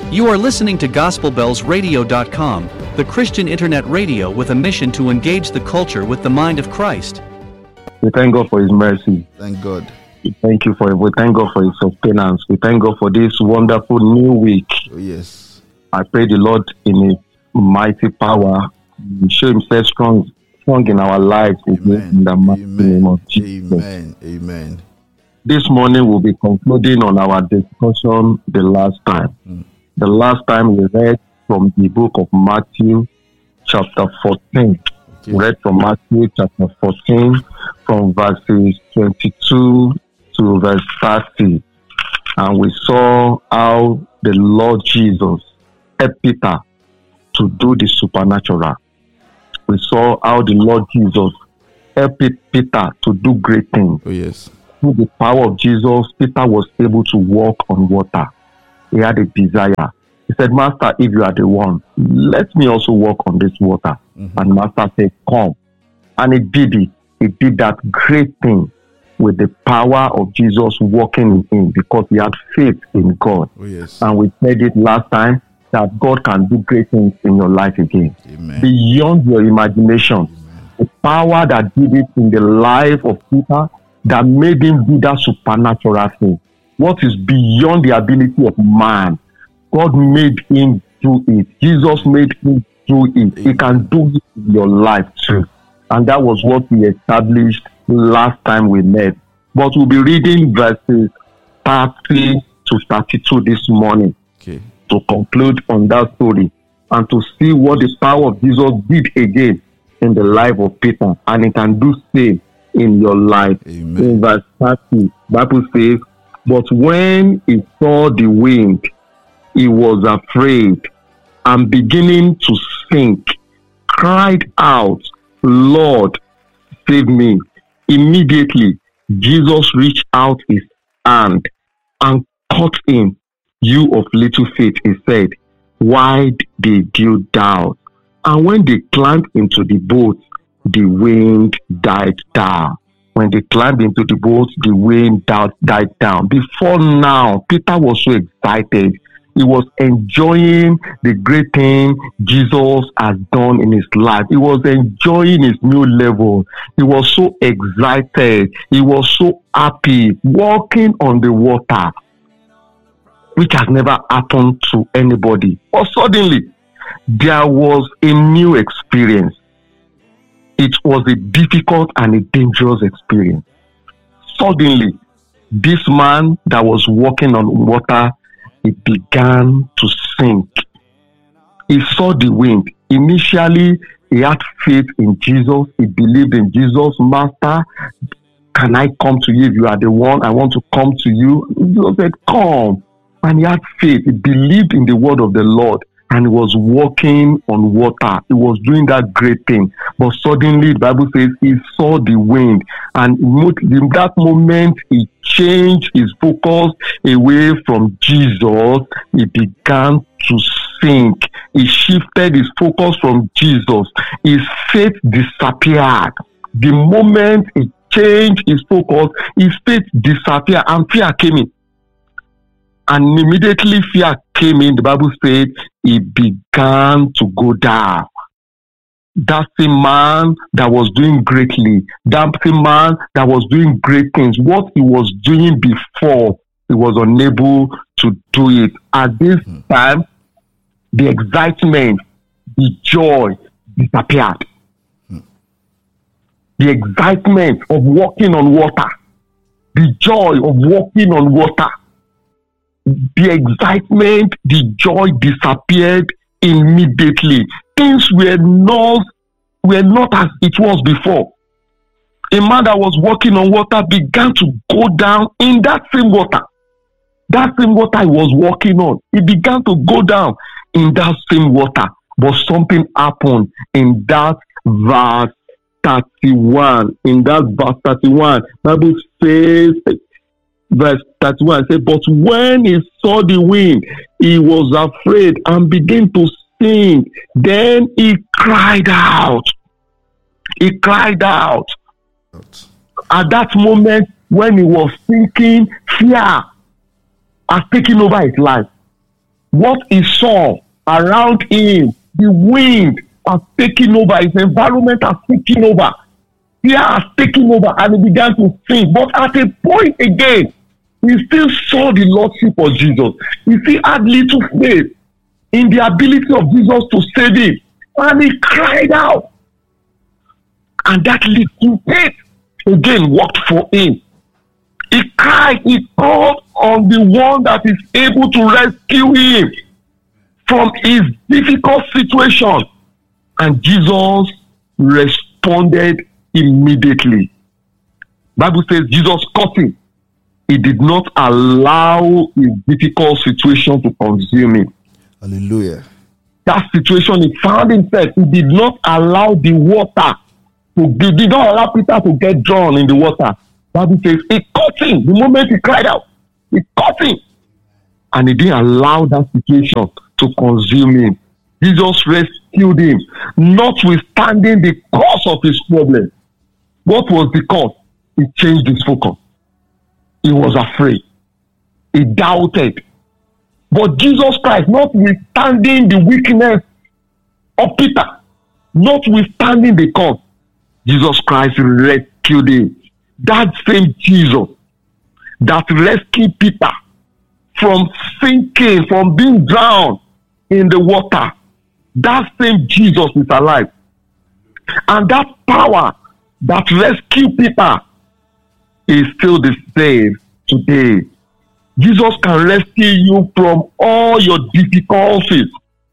You are listening to GospelBellsRadio.com, the Christian internet radio with a mission to engage the culture with the mind of Christ. We thank God for His mercy. Thank God. We thank you for it. We thank God for His sustenance. We thank God for this wonderful new week. Oh, yes. I pray the Lord in His mighty power show Himself strong in our lives. In the mighty name of Jesus. Amen. Amen. This morning we'll be concluding on our discussion the last time. The last time we read from the book of Matthew, chapter 14. Okay. We read from Matthew, chapter 14, from verses 22 to verse 30. And we saw how the Lord Jesus helped Peter to do the supernatural. We saw how the Lord Jesus helped Peter to do great things. Oh, yes. Through the power of Jesus, Peter was able to walk on water. He had a desire. He said, Master, if you are the one, let me also walk on this water. And Master said, come. And he did it. He did that great thing with the power of Jesus working in him because he had faith in God. Oh, yes. And we said it last time that God can do great things in your life again. Amen. Beyond your imagination. Amen. The power that did it in the life of Peter that made him do that supernatural thing. What is beyond the ability of man, God made him do it. Jesus made him do it. He can do it in your life too. And that was what we established last time we met. But we'll be reading verses 30 to 32 this morning. Okay. To conclude on that story and to see what the power of Jesus did again in the life of Peter. And it can do same in your life. Amen. In verse 30, Bible says, but when he saw the wind, he was afraid and beginning to sink, cried out, Lord, save me. Immediately, Jesus reached out his hand and caught him. You of little faith, he said, why did you doubt? And when they climbed into the boat, the wind died down. When they climbed into the boat, the wind died down. Before now, Peter was so excited. He was enjoying the great thing Jesus has done in his life. He was enjoying his new level. He was so excited. He was so happy, walking on the water, which has never happened to anybody. But suddenly, there was a new experience. It was a difficult and a dangerous experience. Suddenly, this man that was walking on water, he began to sink. He saw the wind. Initially, he had faith in Jesus. He believed in Jesus. Master, can I come to you? If you are the one, I want to come to you. Jesus said, come. And he had faith. He believed in the word of the Lord. And he was walking on water. He was doing that great thing. But suddenly, the Bible says he saw the wind. And in that moment, he changed his focus away from Jesus. He began to sink. He shifted his focus from Jesus. His faith disappeared. The moment he changed his focus, his faith disappeared and fear came in. And immediately fear came in, the Bible said, he began to go down. That same man that was doing greatly, that same man that was doing great things, what he was doing before, he was unable to do it. At this time, the excitement, the joy disappeared. The excitement of walking on water, the joy of walking on water, the excitement, the joy disappeared immediately. Things were not as it was before. A man that was walking on water began to go down in that same water. That same water he was walking on, he began to go down in that same water. But something happened in that verse 31. In that verse 31, Bible says, verse 31 says, but when he saw the wind, he was afraid and began to sink. Then he cried out. He cried out. At that moment, when he was sinking, fear has taken over his life. What he saw around him, the wind has taken over, his environment has taken over, fear has taken over, and he began to sink. But at a point again, he still saw the lordship of Jesus. He still had little faith in the ability of Jesus to save him. And he cried out. And that little faith again worked for him. He cried, he called on the one that is able to rescue him from his difficult situation. And Jesus responded immediately. Bible says Jesus caught him. He did not allow his difficult situation to consume him. Hallelujah. That situation he found himself, he did not allow the water he did not allow Peter to get drawn in the water. Bible says he caught him. The moment he cried out, he caught him. And he didn't allow that situation to consume him. Jesus rescued him, notwithstanding the cause of his problem. What was the cause? He changed his focus. He was afraid. He doubted. But Jesus Christ, notwithstanding the weakness of Peter, notwithstanding the cause, Jesus Christ rescued him. That same Jesus that rescued Peter from sinking, from being drowned in the water, that same Jesus is alive. And that power that rescued Peter is still the same today. Jesus can rescue you from all your difficulties.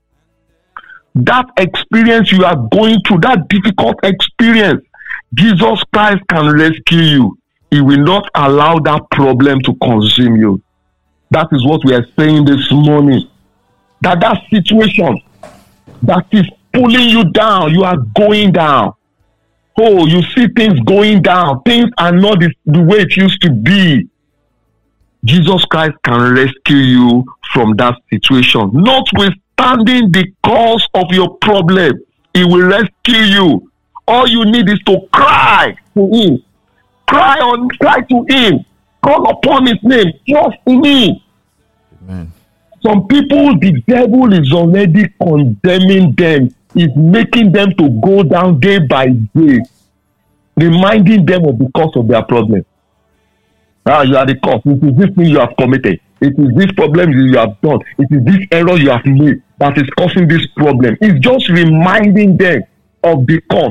That experience you are going through, that difficult experience, Jesus Christ can rescue you. He will not allow that problem to consume you. That is what we are saying this morning. That situation that is pulling you down, you are going down. Oh, you see things going down. Things are not the way it used to be. Jesus Christ can rescue you from that situation. Notwithstanding the cause of your problem, he will rescue you. All you need is to cry to him. Cry to him. Call upon his name. Trust in him. Amen. Some people, the devil is already condemning them. Is making them to go down day by day, reminding them of the cause of their problem. You are the cause. It is this thing you have committed. It is this problem you have done. It is this error you have made that is causing this problem. It's just reminding them of the cause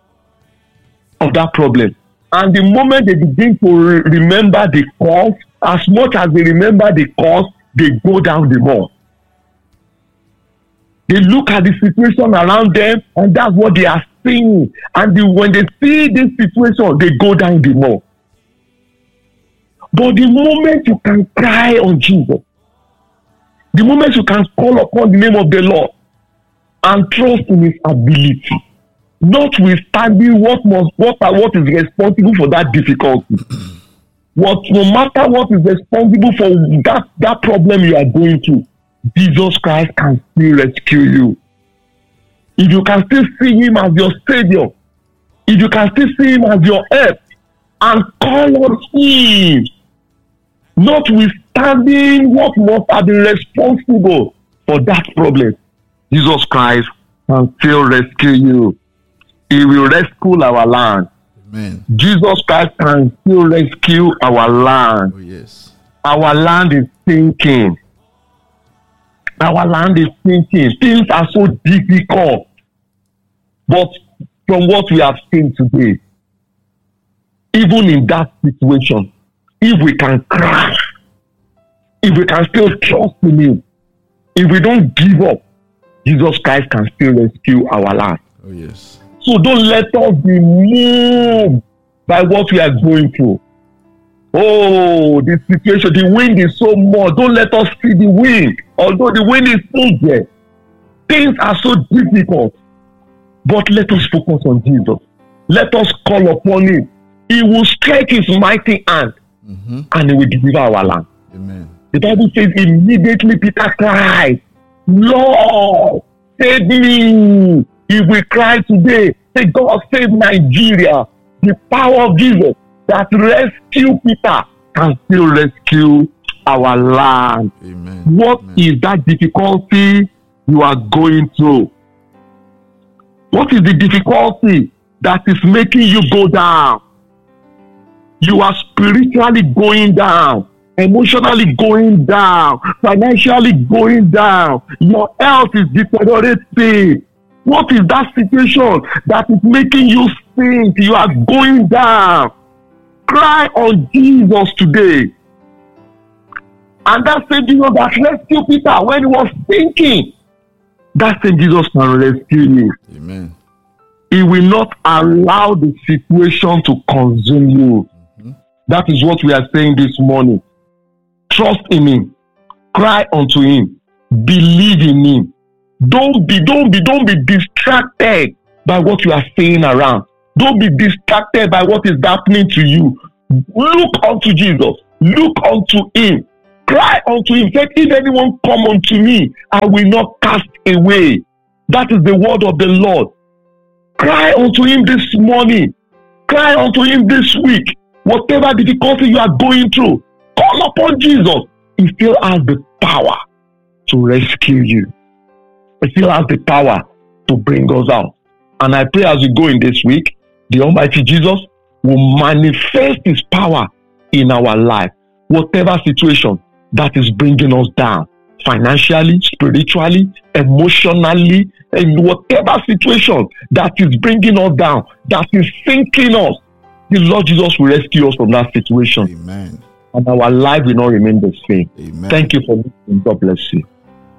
of that problem. And the moment they begin to remember the cause, as much as they remember the cause, they go down the more. They look at the situation around them, and that's what they are seeing. And when they see this situation, they go down the more. But the moment you can cry on Jesus, the moment you can call upon the name of the Lord and trust in his ability, notwithstanding what is responsible for that difficulty, no matter what is responsible for that problem you are going through, Jesus Christ can still rescue you. If you can still see him as your savior, if you can still see him as your help, and call on him, notwithstanding what must have been responsible for that problem, Jesus Christ can still rescue you. He will rescue our land. Amen. Jesus Christ can still rescue our land. Oh, yes. Our land is sinking. Our land is sinking. Things are so difficult. But from what we have seen today, even in that situation, if we can cry, if we can still trust in him, if we don't give up, Jesus Christ can still rescue our land. Oh, yes. So don't let us be moved by what we are going through. Oh, the situation, the wind is so much. Don't let us see the wind. Although the wind is still there, things are so difficult. But let us focus on Jesus. Let us call upon him. He will stretch his mighty hand, and he will deliver our land. Amen. The Bible says immediately Peter cried, Lord, save me. If we cry today, say, God, save Nigeria. The power of Jesus that rescued Peter can still rescue our land. Amen. What Amen. is that difficulty you are going through? What is the difficulty that is making you go down? You are spiritually going down, emotionally going down, financially going down. Your health is deteriorating. What is that situation that is making you think you are going down? Cry on Jesus today. And that same Jesus that rescued Peter when he was thinking, that same Jesus can rescue you. Amen. He will not allow the situation to consume you. That is what we are saying this morning. Trust in him. Cry unto him. Believe in him. Don't be distracted by what you are seeing around. Don't be distracted by what is happening to you. Look unto Jesus. Look unto him. Cry unto him. Say, if anyone come unto me, I will not cast away. That is the word of the Lord. Cry unto him this morning. Cry unto him this week. Whatever difficulty you are going through, call upon Jesus. He still has the power to rescue you. He still has the power to bring us out. And I pray as we go in this week, the Almighty Jesus will manifest his power in our life. Whatever situation that is bringing us down, financially, spiritually, emotionally, and whatever situation that is bringing us down, that is sinking us, the Lord Jesus will rescue us from that situation. Amen. And our life will not remain the same. Amen. Thank you for listening. God bless you.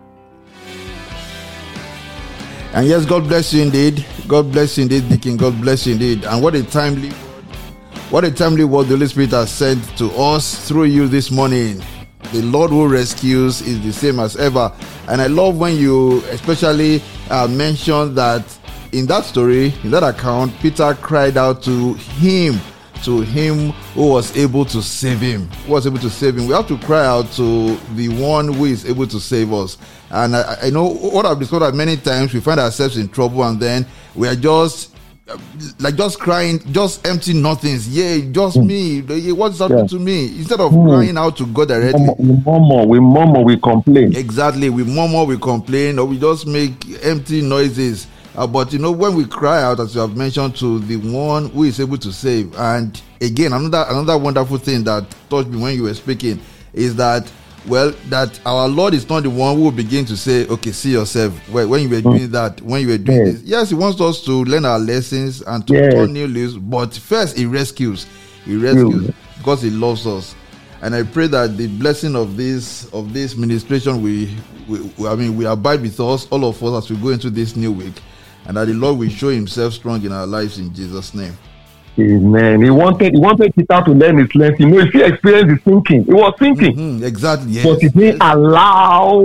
And yes, God bless you indeed. God bless you indeed, Deacon. God bless you indeed. And what a timely word the Holy Spirit has sent to us through you this morning. The Lord who rescues is the same as ever. And I love when you especially mentioned that in that story, in that account, Peter cried out to him who was able to save him. We have to cry out to the one who is able to save us. And I know what I've discovered many times, we find ourselves in trouble and then we are just crying, just empty nothings. Yeah, just me. What's happening to me? Instead of crying out to God directly. We murmur, we complain. Exactly. We murmur, we complain, or we just make empty noises. But when we cry out, as you have mentioned, to the one who is able to save. And again, another wonderful thing that touched me when you were speaking is that, that our Lord is not the one who will begin to say, okay, see yourself. When you were doing that, when you were doing this. Yes, he wants us to learn our lessons and to turn new leaves. But first, he rescues. Because he loves us. And I pray that the blessing of this ministration will abide with us, all of us, as we go into this new week. And that the Lord will show himself strong in our lives in Jesus' name. Amen. He wanted Peter to learn his lesson. If he experienced the thinking, he was thinking. Exactly. Yes. But he didn't allow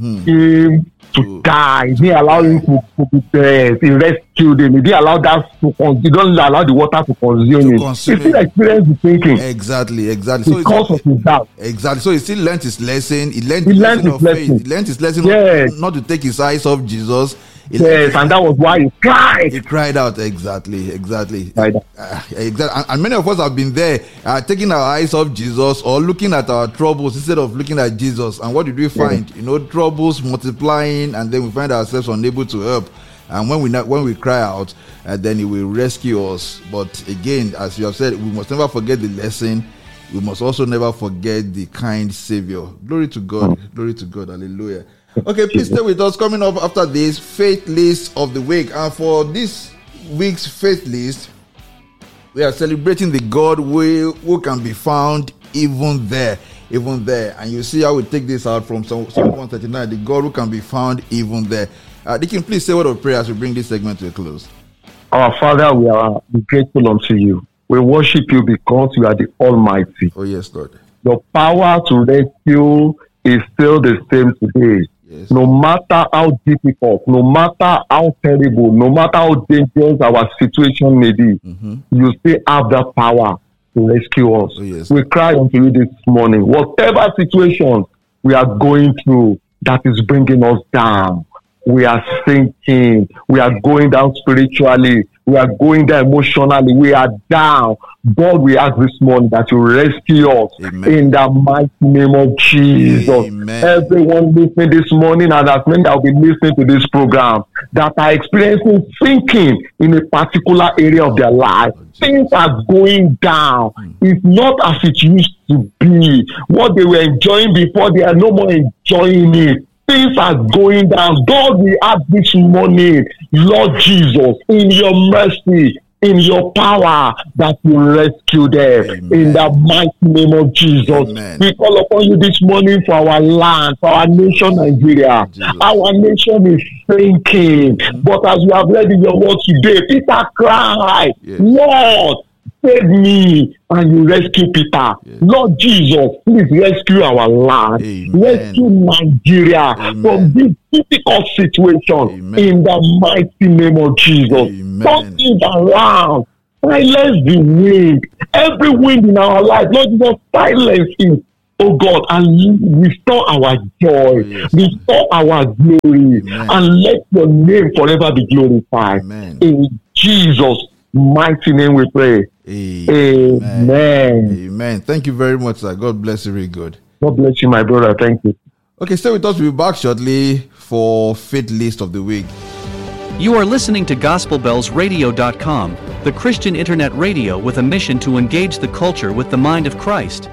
him to die. He didn't allow him to be dead. He rescued him. He didn't allow he don't allow the water to consume him. He still experienced the thinking. Exactly. Because of his doubt. Exactly. So he still learned his lesson. He learned his lesson of faith. lesson. He learned his lesson not to take his eyes off Jesus. And that was why he cried. He cried out. Exactly. Exactly. And many of us have been there, taking our eyes off Jesus or looking at our troubles instead of looking at Jesus. And what did we find? Troubles multiplying, and then we find ourselves unable to help. And when we cry out, then he will rescue us. But again, as you have said, we must never forget the lesson. We must also never forget the kind Savior. Glory to God. Glory to God. Hallelujah. Okay, please stay with us. Coming up after this, faith list of the week. And for this week's faith list, we are celebrating the God who can be found even there. And you see how we take this out from Psalm 139, the God who can be found even there. Deacon, please say a word of prayer as we bring this segment to a close. Our Father, we are grateful unto you. We worship you because you are the Almighty. Oh, yes, Lord. Your power to rescue is still the same today. Yes. No matter how difficult, no matter how terrible, no matter how dangerous our situation may be, you still have the power to rescue us. Oh, yes. We cry unto you this morning. Whatever situation we are going through that is bringing us down, we are sinking, we are going down spiritually, We are going down emotionally. We are down. God, we ask this morning that you rescue us. Amen. In the mighty name of Jesus. Amen. Everyone listening this morning, and as many that will be listening to this program, that are experiencing thinking in a particular area of their life, things are going down. It's not as it used to be. What they were enjoying before, they are no more enjoying it. Things are going down. God, we ask this morning, Lord Jesus, in your mercy, in your power, that you rescue them. Amen. In the mighty name of Jesus. Amen. We call upon you this morning for our land, for our nation, Nigeria. Jesus. Our nation is sinking. But as we have read in your word today, Peter cried, Yes. Lord, save me, and you rescue Peter. Yes. Lord Jesus, please rescue our land. Amen. Rescue Nigeria Amen. from this difficult situation. Amen. In the mighty name of Jesus. Amen. Turn things around. Silence the wind. Every wind in our life, Lord Jesus, silence it. Oh God, and restore our joy, Yes. restore our glory, Amen. and let your name forever be glorified. Amen. In Jesus' mighty name we pray. Amen. Amen. Amen. Thank you very much, sir. God bless you. Very good. God bless you, my brother. Thank you. Okay, stay with us. We'll be back shortly for Faith List of the Week. You are listening to GospelBellsRadio.com, the Christian internet radio with a mission to engage the culture with the mind of Christ.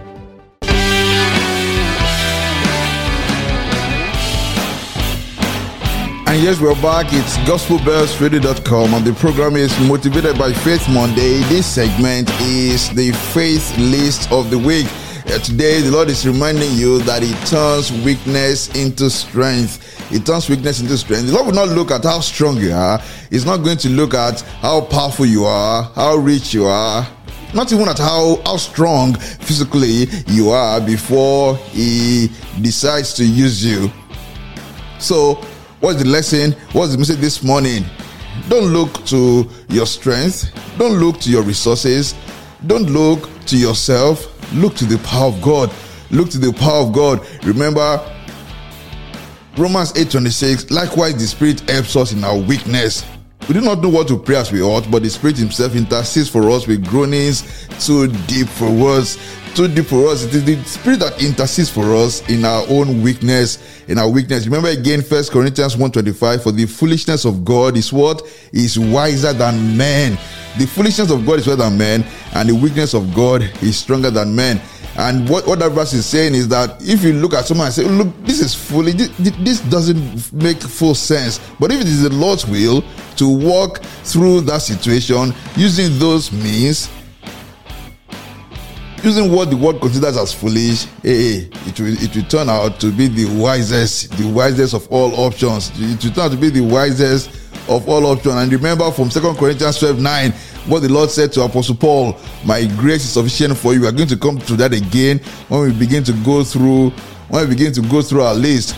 And yes, we're back. It's GospelBellsRadio.com, and the program is Motivated by Faith Monday. This segment is the Faith List of the Week. Today, the Lord is reminding you that He turns weakness into strength. He turns weakness into strength. The Lord will not look at how strong you are. He's not going to look at how powerful you are, how rich you are, not even at how strong physically you are before He decides to use you. So, what's the lesson? What's the message this morning? Don't look to your strength. Don't look to your resources. Don't look to yourself. Look to the power of God. Look to the power of God. Remember, Romans 8:26, likewise the Spirit helps us in our weakness. We do not know what to pray as we ought, but the Spirit Himself intercedes for us with groanings too deep for words. Too deep for us. It is the Spirit that intercedes for us in our own weakness. In our weakness. Remember again, 1 Corinthians 1:25, for the foolishness of God is what? Is wiser than men. The foolishness of God is wiser than men, and the weakness of God is stronger than men. And what that verse is saying is that if you look at someone and say, look, this is foolish, this doesn't make full sense. But if it is the Lord's will to walk through that situation using those means, using what the world considers as foolish, it will turn out to be the wisest of all options. It will turn out to be the wisest of all options. And remember from 2 Corinthians 12:9, what the Lord said to Apostle Paul, my grace is sufficient for you. We are going to come to that again when we begin to go through our list.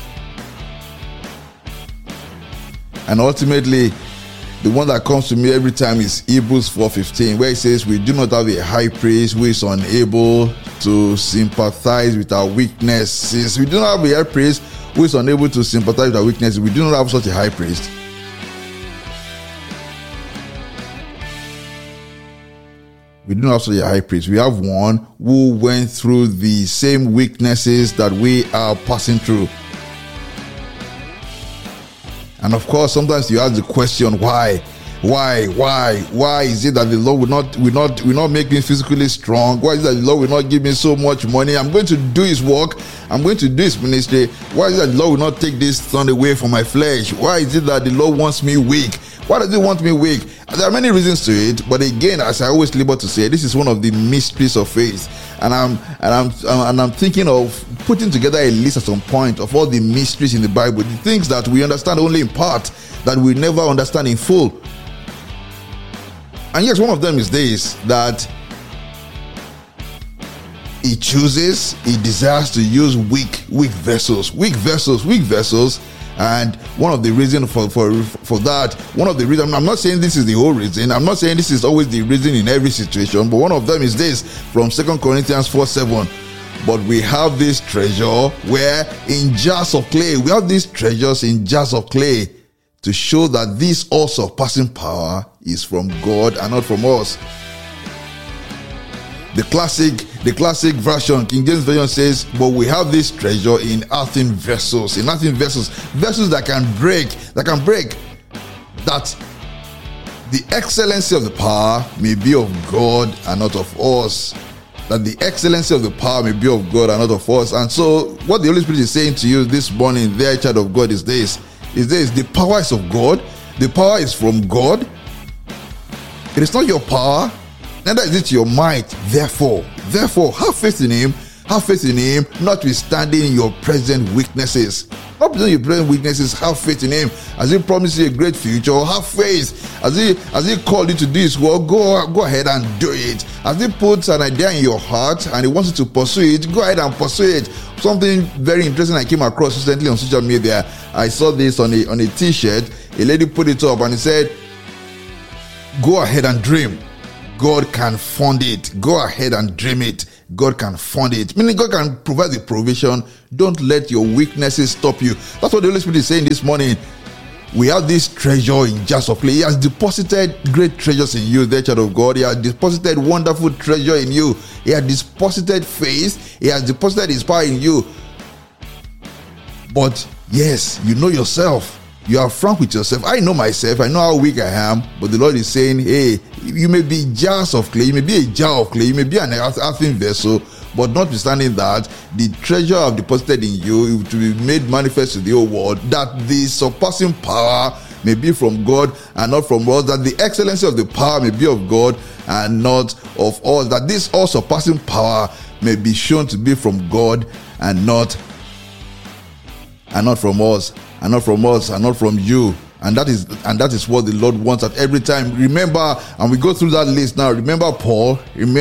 And ultimately, the one that comes to me every time is Hebrews 4:15, where it says, we do not have a high priest who is unable to sympathize with our weaknesses. We do not have a high priest who is unable to sympathize with our weaknesses. We do not have such a high priest. We do not have such a high priest. We have one who went through the same weaknesses that we are passing through. And of course, sometimes you ask the question, why? Why is it that the Lord will not make me physically strong? Why is it that the Lord will not give me so much money? I'm going to do His work. I'm going to do His ministry. Why is it that the Lord will not take this thorn away from my flesh? Why is it that the Lord wants me weak? Why does He want me weak? There are many reasons to it, but again, as I always labor to say, this is one of the mysteries of faith. And I'm thinking of putting together a list at some point of all the mysteries in the Bible, the things that we understand only in part, that we never understand in full. And yes, one of them is this, that He desires to use weak vessels. And one of the reasons for that, I'm not saying this is the whole reason, I'm not saying this is always the reason in every situation, but one of them is this, from 2 Corinthians 4:7. But we have this treasure where in jars of clay, we have these treasures in jars of clay to show that this all-surpassing power is from God and not from us. The classic version, King James Version says, but we have this treasure in earthen vessels, vessels that can break, that the excellency of the power may be of God and not of us. That the excellency of the power may be of God and not of us. And so what the Holy Spirit is saying to you this morning, dear child of God, is this. The power is of God. The power is from God. It is not your power, neither is it your might. Therefore, have faith in Him. Have faith in Him, notwithstanding your present weaknesses. Notwithstanding your present weaknesses, have faith in Him. As He promises you a great future, have faith. As He called you to do His work, go ahead and do it. As He puts an idea in your heart and He wants you to pursue it, go ahead and pursue it. Something very interesting I came across recently on social media. I saw this on a t-shirt. A lady put it up and it said, go ahead and dream. God can fund it. Go ahead and dream it. God can fund it. Meaning God can provide the provision. Don't let your weaknesses stop you. That's what the Holy Spirit is saying this morning. We have this treasure in jars of clay. He has deposited great treasures in you, the child of God. He has deposited wonderful treasure in you. He has deposited faith. He has deposited His power in you. But yes, you know yourself. You are frank with yourself. I know myself. I know how weak I am. But the Lord is saying, hey, you may be jars of clay. You may be a jar of clay. You may be an earthen vessel. But notwithstanding that, the treasure I've deposited in you to be made manifest to the whole world, that the surpassing power may be from God and not from us, that the excellency of the power may be of God and not of us, that this all surpassing power may be shown to be from God and not from us. And not from us, and not from you. And that is what the Lord wants at every time. Remember, and we go through that list now. Remember Paul.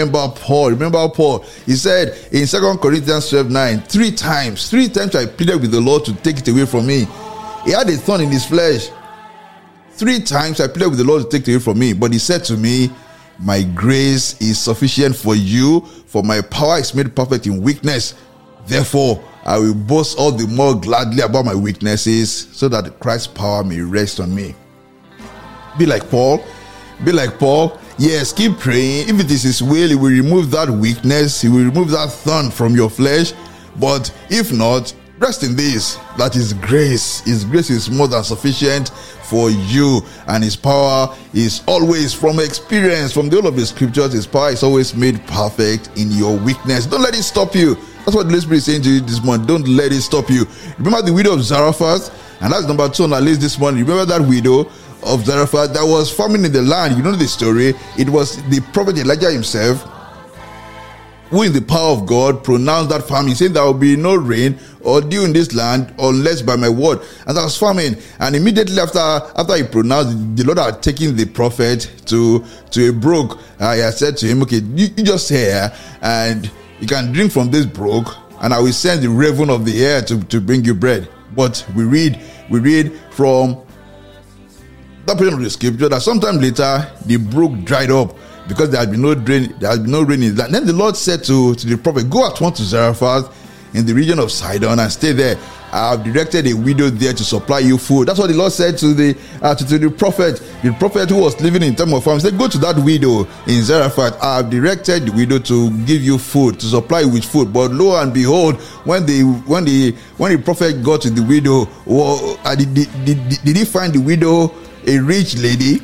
He said in 2 Corinthians 12:9, three times I pleaded with the Lord to take it away from me. He had a thorn in his flesh. 3 times I pleaded with the Lord to take it away from me. But He said to me, my grace is sufficient for you, for my power is made perfect in weakness. Therefore, I will boast all the more gladly about my weaknesses, so that Christ's power may rest on me. Be like Paul. Yes, keep praying. If it is His will, He will remove that weakness. He will remove that thorn from your flesh. But if not, rest in this, that His grace is more than sufficient for you. And His power is always, from experience, from the whole of the scriptures, His power is always made perfect in your weakness. Don't let it stop you. That's what the Holy Spirit is saying to you this morning. Don't let it stop you. Remember the widow of Zarephath? And that's number 2 on our list this morning. Remember that widow of Zarephath that was famine in the land? You know the story. It was the prophet Elijah himself who, in the power of God, pronounced that famine, saying there will be no rain or dew in this land unless by my word. And that was famine. And immediately after he pronounced, the Lord had taken the prophet to a brook. He had said to him, okay, you just stay here and you can drink from this brook, and I will send the raven of the air to bring you bread. But we read from that portion of the scripture that sometime later the brook dried up because there had been no rain in that. Then the Lord said to the prophet, go at once to Zarephath in the region of Sidon and stay there. I have directed a widow there to supply you food. That's what the Lord said to the prophet. The prophet who was living in time of famine said, go to that widow in Zarephath. I have directed the widow to give you food, to supply you with food. But lo and behold, when the prophet got to the widow, did he find the widow a rich lady?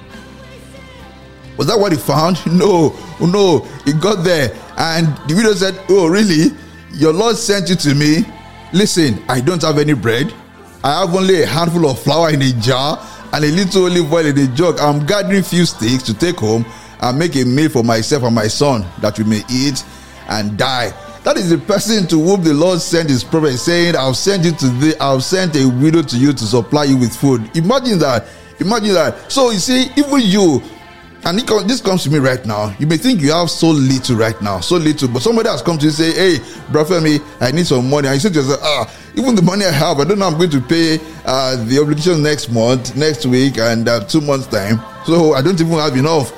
Was that what he found? No. He got there and the widow said, oh really? Your Lord sent you to me. Listen, I don't have any bread. I have only a handful of flour in a jar and a little olive oil in a jug. I'm gathering few sticks to take home and make a meal for myself and my son, that we may eat and die. That is the person to whom the Lord sent His prophet, saying, I've sent a widow to you to supply you with food. Imagine that. So you see, even you, and this comes to me right now. You may think you have so little right now, but somebody has come to you and say, hey, brother Femi, I need some money. And you say to yourself, even the money I have, I don't know I'm going to pay the obligation next month, next week, and 2 months' time. So I don't even have enough.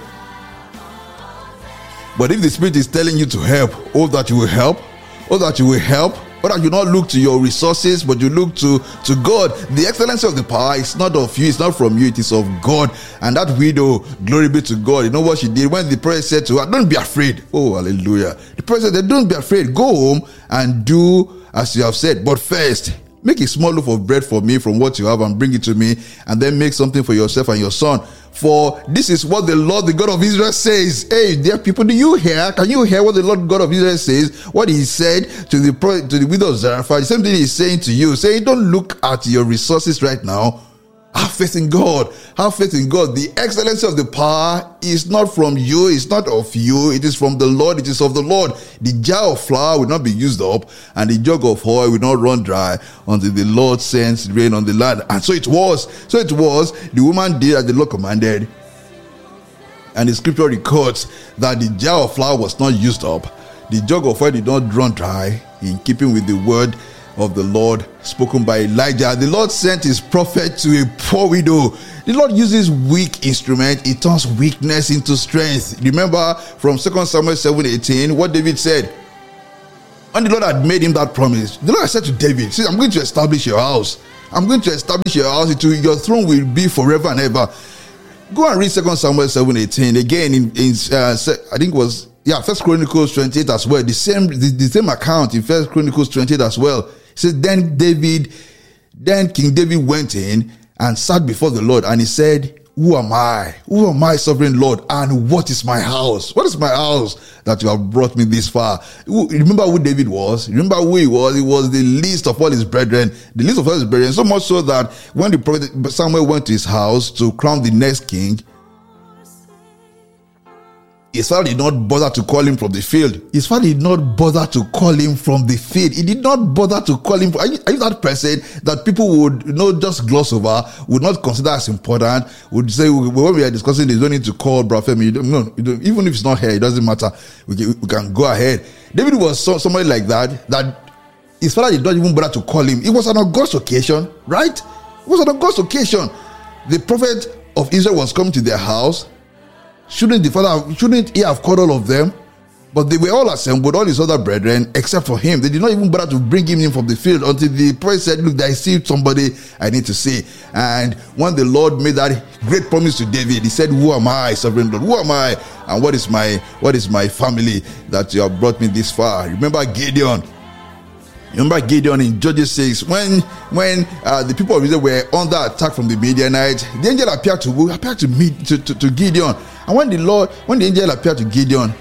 But if the Spirit is telling you to help, that you will help, But you not look to your resources, but you look to God. The excellency of the power is not of you, it's not from you, it is of God. And that widow, glory be to God. You know what she did? When the prophet said to her, don't be afraid. Oh, hallelujah. The prophet said, don't be afraid. Go home and do as you have said. But first, make a small loaf of bread for me from what you have and bring it to me, and then make something for yourself and your son. For this is what the Lord, the God of Israel says. Hey, dear people, do you hear? Can you hear what the Lord God of Israel says? What he said to the widow of Zarephath, the same thing he's saying to you. Saying, don't look at your resources right now. Have faith in God. Have faith in God. The excellency of the power is not from you. It's not of you. It is from the Lord. It is of the Lord. The jar of flour will not be used up, and the jug of oil will not run dry until the Lord sends rain on the land. And so it was. The woman did as the Lord commanded. And the scripture records that the jar of flour was not used up. The jug of oil did not run dry, in keeping with the word of the Lord spoken by Elijah. The Lord sent his prophet to a poor widow. The Lord uses weak instrument. He turns weakness into strength. Remember from 2 Samuel 7:18 what David said. When the Lord had made him that promise, the Lord said to David, see, I'm going to establish your house. I'm going to establish your house. Your throne will be forever and ever. Go and read 2 Samuel 7:18 again in I think it was 1 Chronicles 28 as well. The same account in 1 Chronicles 28 as well. It says, then King David went in and sat before the Lord, and he said, who am I? Who am I, sovereign Lord? And what is my house? What is my house that you have brought me this far? Remember who David was? Remember who he was? He was the least of all his brethren. The least of all his brethren. So much so that when the prophet Samuel went to his house to crown the next king, his father did not bother to call him from the field. His father did not bother to call him from the field. He did not bother to call him. Are you that person that people would just gloss over, would not consider as important, would say, when we are discussing this, you don't need to call Brother Femi. Even if it's not here, it doesn't matter. We can go ahead. David was somebody like that his father did not even bother to call him. It was an august occasion, right? It was an august occasion. The prophet of Israel was coming to their house. Shouldn't he have called all of them? But they were all assembled, all his other brethren, except for him. They did not even bother to bring him in from the field until the prophet said, look, I see somebody I need to see. And when the Lord made that great promise to David, he said, who am I, sovereign Lord? Who am I? And what is my family that you have brought me this far? Remember Gideon in Judges 6, when the people of Israel were under attack from the Midianites, the angel appeared to Gideon. And when the angel appeared to Gideon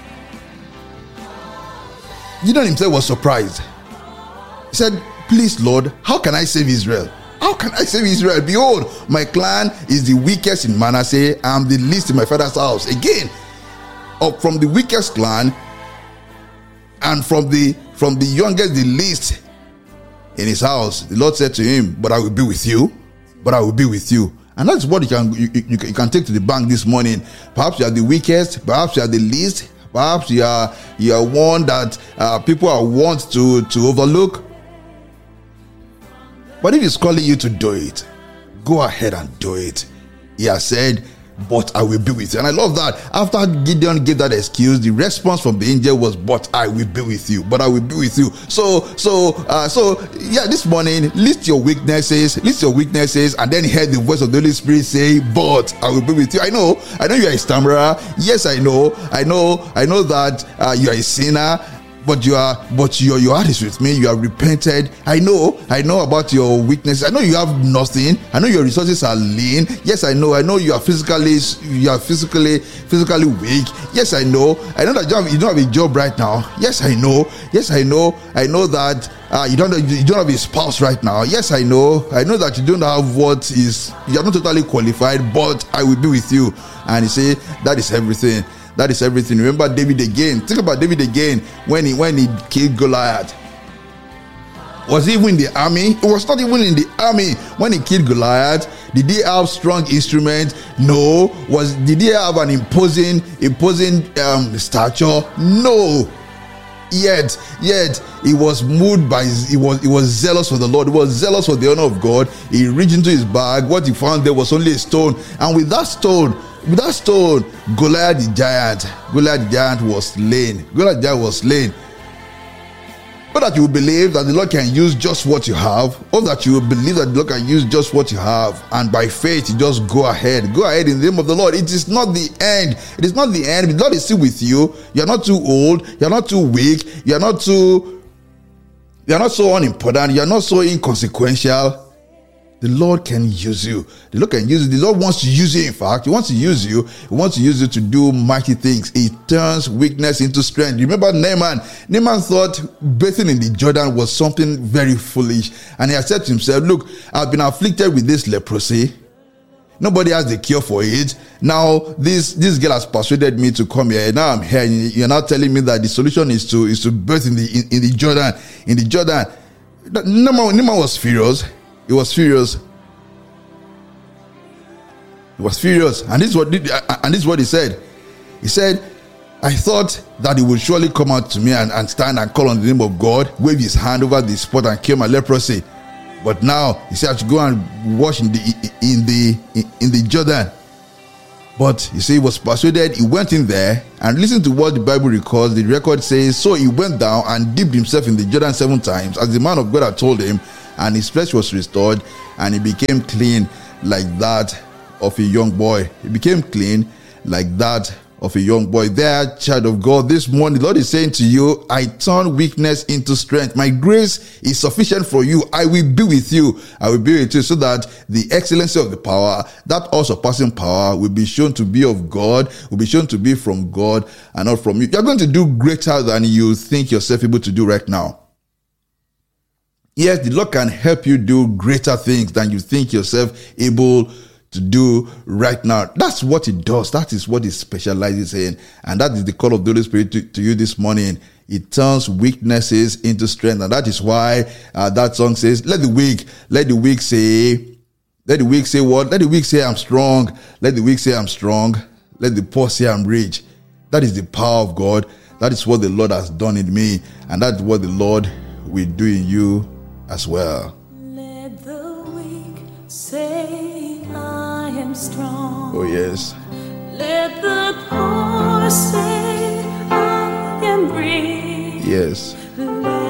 himself was surprised. He said, please, Lord, how can I save Israel? How can I save Israel? Behold, my clan is the weakest in Manasseh. I am the least in my father's house. Again, up from the weakest clan, and from the youngest, the least in his house, the Lord said to him, but I will be with you. But I will be with you. And that's what you can take to the bank this morning. Perhaps you are the weakest. Perhaps you are the least. Perhaps you are one that people are want to overlook. But if he's calling you to do it, go ahead and do it. He has said, but I will be with you. And I love that. After Gideon gave that excuse, the response from the angel was, but I will be with you. But I will be with you. So this morning, list your weaknesses, and then hear the voice of the Holy Spirit say, but I will be with you. I know you are a stammerer. Yes, I know that you are a sinner. But your heart is with me. You have repented. I know about your weaknesses. I know you have nothing. I know your resources are lean. Yes, I know you are physically weak. Yes, I know that you don't have a job right now. Yes, I know that you don't have a spouse right now. Yes, I know that you don't have you are not totally qualified, but I will be with you. And he said, that is everything. That is everything. Remember David again. Think about David again when he killed Goliath. Was he even in the army? It was not even in the army when he killed Goliath. Did he have strong instruments? No. Did he have an imposing stature? No. Yet he was moved by he was zealous for the Lord. He was zealous for the honor of God. He reached into his bag. What he found there was only a stone, and with that stone, Goliath the giant was slain. Or that you will believe that the Lord can use just what you have, or that you will believe that the Lord can use just what you have, and by faith you just go ahead in the name of the Lord. It is not the end. It is not the end. The Lord is still with you. You are not too old. You are not too weak. You are not so unimportant. You are not so inconsequential. The Lord can use you. The Lord can use you. The Lord wants to use you. In fact, He wants to use you. He wants to use you to do mighty things. He turns weakness into strength. Remember Naaman? Naaman thought bathing in the Jordan was something very foolish. And he had said to himself, look, I've been afflicted with this leprosy. Nobody has the cure for it. Now, this girl has persuaded me to come here. Now I'm here. You're now telling me that the solution is to bathe in the Jordan. In the Jordan. Naaman was furious. He was furious. He was furious. And this is what he said. He said, I thought that he would surely come out to me and stand and call on the name of God, wave his hand over the spot and cure my leprosy. But now he said I should go and wash in the Jordan. But you see, he was persuaded. He went in there, and listen to what the Bible records. The record says, so he went down and dipped himself in the Jordan 7 times, as the man of God had told him, and his flesh was restored, and he became clean like that of a young boy. He became clean like that of a young boy. There, child of God, this morning the Lord is saying to you, I turn weakness into strength. My grace is sufficient for you. I will be with you. I will be with you, so that the excellency of the power, that all surpassing power, will be shown to be of God, will be shown to be from God and not from you. You're going to do greater than you think yourself able to do right now. Yes, the Lord can help you do greater things than you think yourself able to do right now. That's what He does. That is what He specializes in. And that is the call of the Holy Spirit to you this morning. It turns weaknesses into strength. And that is why that song says, let the weak say what? Let the weak say I'm strong. Let the weak say I'm strong. Let the poor say I'm rich. That is the power of God. That is what the Lord has done in me. And that's what the Lord will do in you as well. Let the weak say I am strong. Oh yes. Let the poor say I am rich. Yes.